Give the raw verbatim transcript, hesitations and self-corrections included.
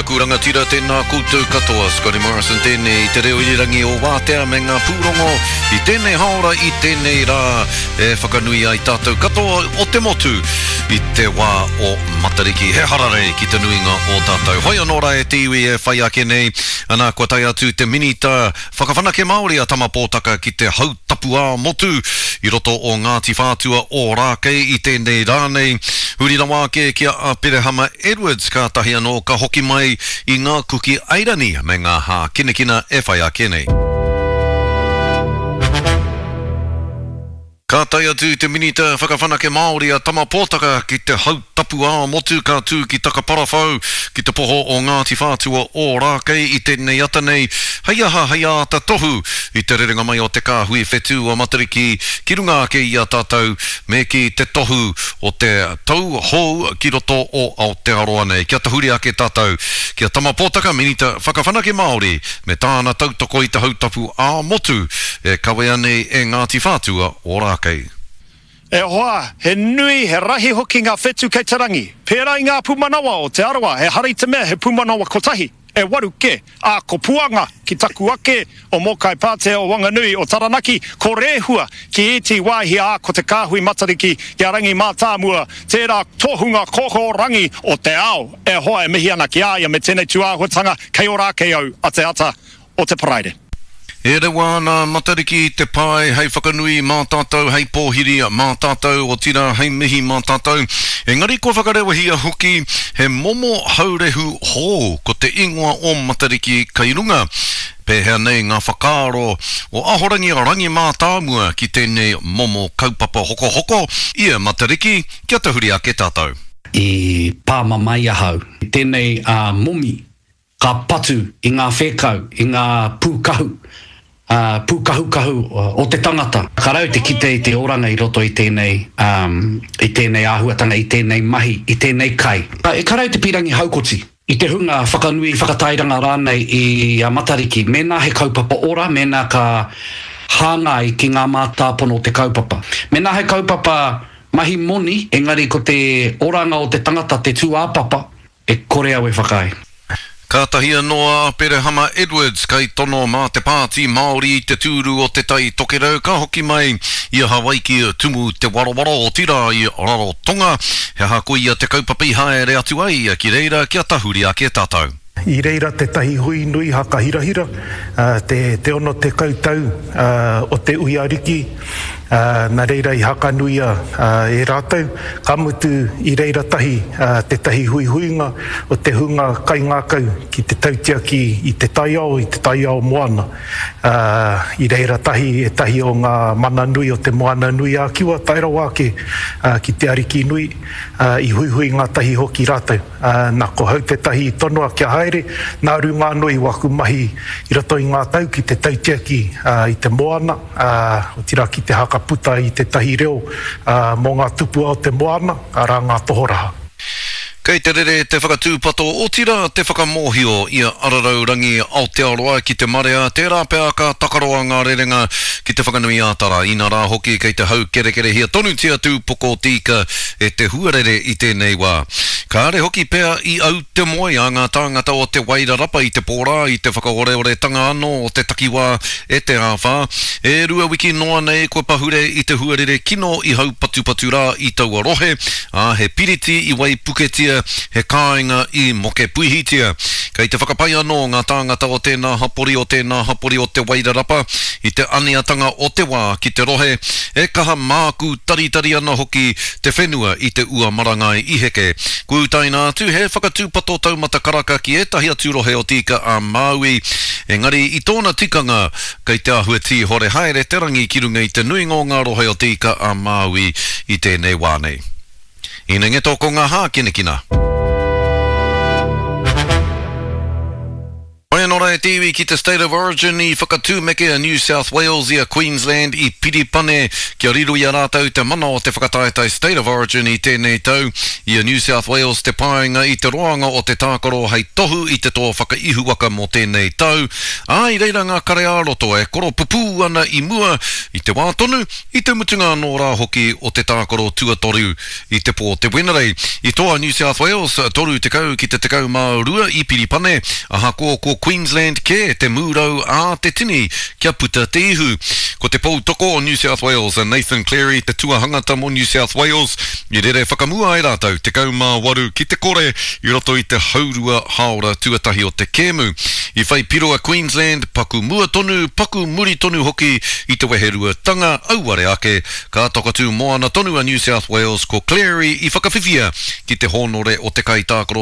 kuranga tira tēnā koutou katoa, Scotty Morrison tēnei te reo irirangi o Wātea me ngā pūrongo i tēnei haora i tēnei rā e whakanui ai tātou katoa o te motu i te wā o Matariki. He harare ki te nuinga o tātou. Hoi anō e te iwi e whai ake nei, ana kua tai atu te minita whakawhanake Māori a tama pōtaka ki te hautapu a motu i roto o Ngāti Whātua o Rākei i tēnei rānei. Hurira wāke kia a Perehama Edwards ka tahi anō ka hoki mai i ngā kuki airani me ngā hā kinekina e whai ake nei. Ka tai atu te minita whakawhanake Māori a tama pōtaka ki te hautapu a motu ka tū ki Takaparawhau ki te poho o Ngāti Whātua o Rākei i tēnei ata nei. Hei aha, hei ata tohu i te rerenga mai o te kāhui whetū o Matariki ki runga ake i a tātou me ki te tohu o te tau hou ki roto o Aotearoa nei. Kia tahuri ake tātou kia tama pōtaka minita whakawhanake Māori me tāna tautoko i te hautapu a motu e kawea nei e Ngāti Whātua o Rākei. E hoa, he nui, he rahi hoki ngā whetū kei te rangi. Pērā i ngā pūmanawa o te arawa, he hari te mea he pūmanawa kotahi. E waru ke, a ko puanga ki taku ake o Mokai Pātea o Wanganui o Taranaki, ko rehua ki iti wāhi a ko te kāhui Matariki ki a rangi mātāmua, tērā tohunga koko rangi o te ao. E hoa e mihi ana ki āia me tēnei tuāhuatanga kei o Rākei au a te ata o te paraire. E rewa nā Matariki te pai hei whakanui mā tātou, hei pōhiri mā tātou, o tira hei mihi mā tātou. Engari ko whakarewa hia hoki he momo haurehu hō ko te ingoa o Matariki kai runga. Pēhea nei ngā whakaaro o ahorangi a rangi mā tāmua ki tēnei momo kaupapa hoko hoko ia Matariki, kia te huri ake tātou. I pāma mai ahau, tēnei uh, momi, ka patu i ngā whekau, i ngā pūkahu. Uh, pūkahu-kahu uh, o te tangata. Karau te kite i te oranga i roto i tēnei, um, i tēnei āhuatanga, i tēnei mahi, i tēnei kai. Uh, e karau te pirangi haukoti. I te hunga whakanui, whakatairanga rānei i a Matariki. Mēnā he kaupapa ora, mēnā ka hāngai ki ngā mātāpono o te kaupapa. Mēnā he kaupapa mahi moni, engari ko te oranga o te tangata, te tūāpapa, e kore au e whakai. Ka tahi noa Perehama Edwards kai tono mā te pāti Māori i te tūru o te tai tokerau ka hoki mai i a Hawaii ki tumu te warawaro o tira i Rarotonga. He hako ia te kaupapa i haere atu ai ki reira kia tahuri ake tātou. I reira te tahi hui nui haka hirahira, uh, te, te ono te kautau uh, o te uiariki, uh, nā reira i haka nuia uh, e rātou, ka mutu i reira tahi, uh, te tahi hui huinga o te hunga kai ngākau ki te tautiaki i te taiao, i te taiao moana. Uh, I reira tahi e tahi o ngā mana nui o te moana nui a kiwa taira wāke uh, ki te ariki nui, uh, i hui hui ngā tahi hoki rātou. Uh, nā ko hau te tahi tonoa kia haere, nā runga noi waku mahi i rato i ngā tau ki te tautiaki uh, i te moana, uh, o tira ki te hakaputa i te tahi reo uh, mō ngā tupu o te moana, ara ngā tohoraha. Kei te rere te whakatūpato o tira te whakamohio i a Ararau rangi Aotearoa ki te marea, te rāpea ka takaroa ngā rerenga ki te whakanui ātara. Ina rā hoki kei te hau kerekere hia tonu tia tūpoko tika e te huarere i tēnei wā. Ka are hoki pea i au te moe a ngā tāngata o te wairarapa i te pōrā, i te whakaoreore tanga ano o te takiwā e te āwhā. E rua wiki noa nei koe pahure i te huarere kino i hau patupatu rā i taua rohe, a he piriti i wai puketia he kāinga i moke puihitia. Kei te whakapai anō ngā tāngata o tēnā hapori o tēnā hapori o te wairarapa i te aniatanga o te wā ki te rohe e kaha māku taritari ana hoki te whenua i te ua marangai i heke. Kūtaina atu he whakatūpato taumata karaka ki etahi atu rohe o tika a Maui. Engari i tōna tikanga kei te ahuati hore haere te rangi ki runga i te nuingo ngā rohe o tika a Maui i tēnei wānei. Ina nge tōko ngā hā kinekina. Oia nora e tiwi ki te State of Origin i whakatūmeke a New South Wales i a Queensland i piripane kia riru i a rātou te mana o te whakataetai State of Origin i tēnei tau i a New South Wales te paenga i te roanga o te tākaro hei tohu i te toa whakaihuaka mo tēnei tau. Ai reira ngā kare āroto e koro pupu ana i mua i te wātonu i te mutunga nō rā hoki o te tākaro tuatoru i te pō te Wenerei. I toa New South Wales toru te kau ki te te kau mā rua i piripane aha ko ko Queensland ke te mūrau a te tini kia puta te ihu. Ko te pou toko o New South Wales Nathan Cleary te tuahangata mo New South Wales i rere whakamua ai rātou te kau mā waru ki te kore i roto i te haurua haora tuatahi o te kēmu. I whai piroa Queensland paku mua tonu, paku muri tonu hoki i te weherua tanga auare ake ka tokatu moana tonu a New South Wales ko Cleary i whakawhiwhia ki te honore o te kai tākaro